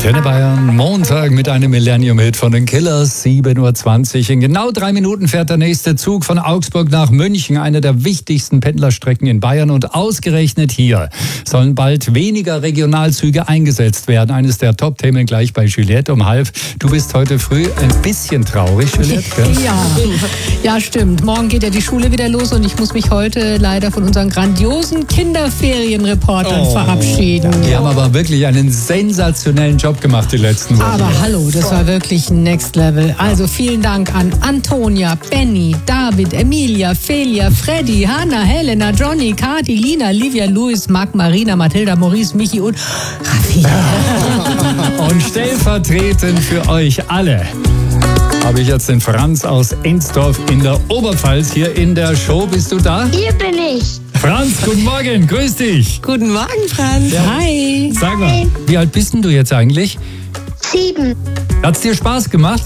Antenne Bayern, Montag mit einem Millennium-Hit von den Killers, 7:20 Uhr. In genau 3 Minuten fährt der nächste Zug von Augsburg nach München, eine der wichtigsten Pendlerstrecken in Bayern. Und ausgerechnet hier sollen bald weniger Regionalzüge eingesetzt werden. Eines der Top-Themen gleich bei Juliette um 11. Du bist heute früh ein bisschen traurig, Juliette, gell? Ja, stimmt. Morgen geht ja die Schule wieder los und ich muss mich heute leider von unseren grandiosen Kinderferienreportern verabschieden. Die haben aber wirklich einen sensationellen Job gemacht die letzten Wochen. Aber hallo, das war wirklich Next Level. Also vielen Dank an Antonia, Benny, David, Emilia, Felia, Freddy, Hanna, Helena, Johnny, Kati, Lina, Livia, Luis, Marc, Marina, Mathilda, Maurice, Michi und Raffi. Und stellvertretend für euch alle habe ich jetzt den Franz aus Ensdorf in der Oberpfalz hier in der Show. Bist du da? Hier bin ich. Franz, guten Morgen, grüß dich. Guten Morgen, Franz. Ja. Hi. Sag mal, wie alt bist denn du jetzt eigentlich? 7. Hat's dir Spaß gemacht?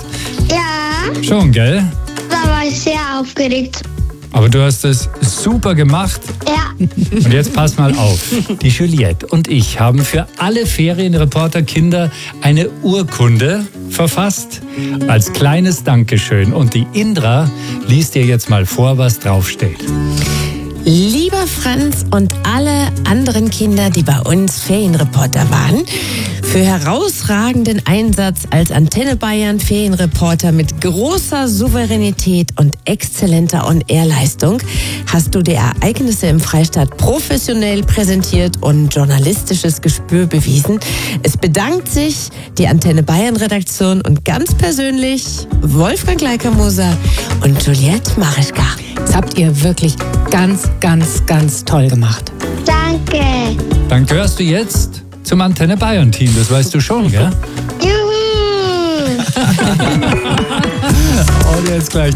Ja, Schon, gell? da war ich sehr aufgeregt. Aber du hast es super gemacht. Ja, Und jetzt pass mal auf. Die Juliette und ich haben für alle Ferienreporter-Kinder eine Urkunde verfasst als kleines Dankeschön. Und die Indra liest dir jetzt mal vor, was draufsteht. Lieber Franz und alle anderen Kinder, die bei uns Ferienreporter waren, für herausragenden Einsatz als Antenne Bayern Ferienreporter mit großer Souveränität und exzellenter On-Air-Leistung hast du die Ereignisse im Freistaat professionell präsentiert und journalistisches Gespür bewiesen. Es bedankt sich die Antenne Bayern Redaktion und ganz persönlich Wolfgang Leikamoser und Juliette Marischka. Das habt ihr wirklich ganz, ganz, ganz toll gemacht. danke. Dann gehörst du jetzt zum Antenne Bayern Team, das weißt du schon, gell? Juhu. Und jetzt gleich